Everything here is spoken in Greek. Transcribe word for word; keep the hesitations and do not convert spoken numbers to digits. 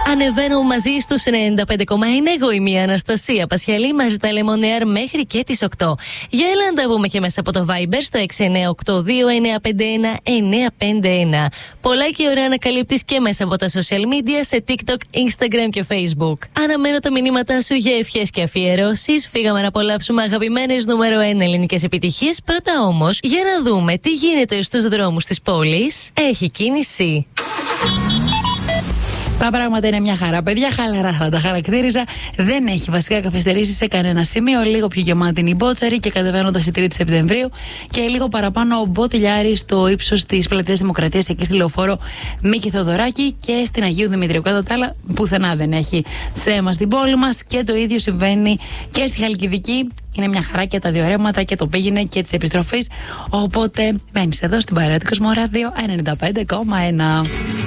Ανεβαίνω μαζί στους ενενήντα πέντε κόμμα ένα. Εγώ είμαι η Αναστασία Πασχαλή, μαζί τα Λεμονέαρ μέχρι και τις οκτώ. Για έλα να τα πούμε και μέσα από το Viber στο έξι εννιά οκτώ δύο εννιά πέντε ένα εννιά πέντε ένα. Πολλά και ωραία ανακαλύπτεις και μέσα από τα social media σε TikTok, Instagram και Facebook. Αναμένω τα μηνύματά σου για ευχές και αφιερώσεις. Φύγαμε να απολαύσουμε αγαπημένες νούμερο ένα ελληνικές επιτυχίες. Πρώτα όμως, για να δούμε τι γίνεται στους δρόμους της πόλης. Έχει κίνηση. Τα πράγματα είναι μια χαρά, παιδιά. Χαλαρά θα τα χαρακτήριζα. Δεν έχει βασικά καθυστερήσει σε κανένα σημείο. Λίγο πιο γεμάτη είναι η Μπότσαρη και κατεβαίνοντας η τρίτη Σεπτεμβρίου. Και λίγο παραπάνω ο Μποτιλιάρη στο ύψος της Πλατείας Δημοκρατίας, εκεί στη Λεωφόρο Μίκη Θοδωράκη και στην Αγίου Δημητρίου. Κατά τα άλλα, πουθενά δεν έχει θέμα στην πόλη μας. Και το ίδιο συμβαίνει και στη Χαλκιδική. Είναι μια χαρά και τα δύο ρεύματα και το πήγαινε και τη επιστροφή. Οπότε μένεις εδώ στην παρέα του Κοσμοράδιο ενενήντα πέντε κόμμα ένα.